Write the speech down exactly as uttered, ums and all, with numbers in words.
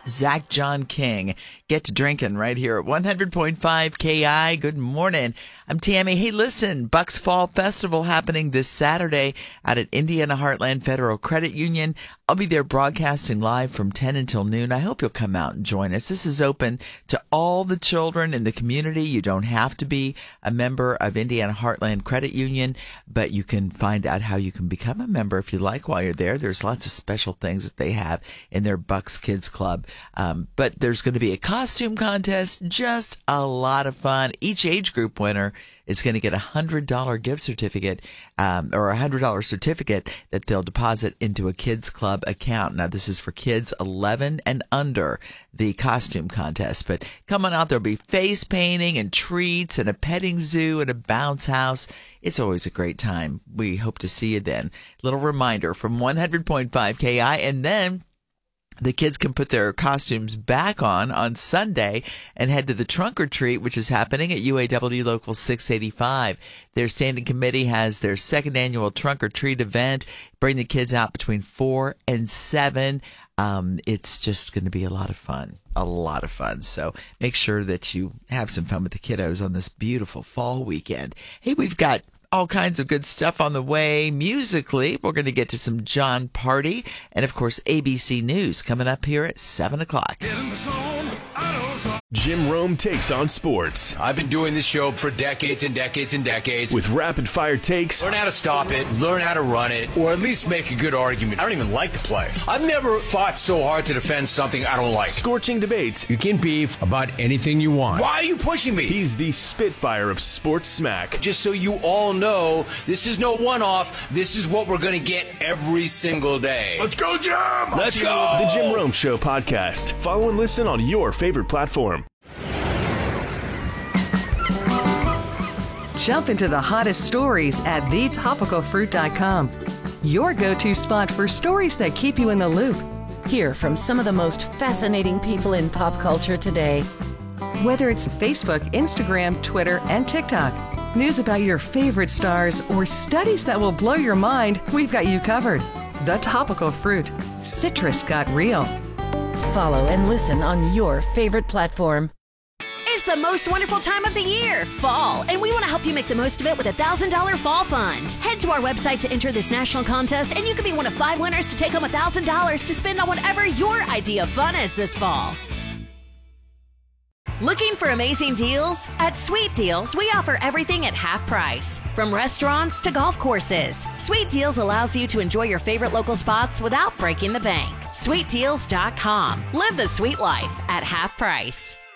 Zach John King. Get to drinking right here at one hundred point five K I. Good morning. I'm Tammy. Hey, listen, Bucks Fall Festival happening this Saturday out at Indiana Heartland Federal Credit Union. I'll be there broadcasting live from ten until noon. I hope you'll come out and join us. This is open to all the children in the community. You don't have to be a member of Indiana Heartland Credit Union, but you can find out how you can become a member if you like while you're there. There's lots of special things that they have in their Bucks Kids Club. Um, but there's going to be a costume contest, just a lot of fun. Each age group winner is going to get a one hundred dollars gift certificate um, or a one hundred dollars certificate that they'll deposit into a Kids Club account. Now, this is for kids eleven and under, the costume contest. But come on out. There'll be face painting and treats and a petting zoo and a bounce house. It's always a great time. We hope to see you then. Little reminder from one hundred point five K I, and then the kids can put their costumes back on on Sunday and head to the trunk or treat, which is happening at U A W Local six eighty-five. Their standing committee has their second annual trunk or treat event. Bring the kids out between four and seven. Um, it's just going to be a lot of fun, a lot of fun. So make sure that you have some fun with the kiddos on this beautiful fall weekend. Hey, we've got all kinds of good stuff on the way. Musically, we're going to get to some John Party and, of course, A B C News coming up here at seven o'clock. Jim Rome takes on sports. I've been doing this show for decades and decades and decades. With rapid-fire takes. Learn how to stop it, learn how to run it, or at least make a good argument. I don't even like to play. I've never fought so hard to defend something I don't like. Scorching debates. You can beef about anything you want. Why are you pushing me? He's the Spitfire of sports smack. Just so you all know, this is no one-off. This is what we're going to get every single day. Let's go, Jim! Let's go! The Jim Rome Show podcast. Follow and listen on your favorite platform. Jump into the hottest stories at the topical fruit dot com. Your go-to spot for stories that keep you in the loop. Hear from some of the most fascinating people in pop culture today. Whether it's Facebook, Instagram, Twitter, and TikTok, news about your favorite stars, or studies that will blow your mind, we've got you covered. The Topical Fruit. Citrus got real. Follow and listen on your favorite platform. It's the most wonderful time of the year, fall, and we want to help you make the most of it with a one thousand dollars Fall Fund. Head to our website to enter this national contest, and you could be one of five winners to take home one thousand dollars to spend on whatever your idea of fun is this fall. Looking for amazing deals? At Sweet Deals, we offer everything at half price. From restaurants to golf courses, Sweet Deals allows you to enjoy your favorite local spots without breaking the bank. sweet deals dot com. Live the sweet life at half price.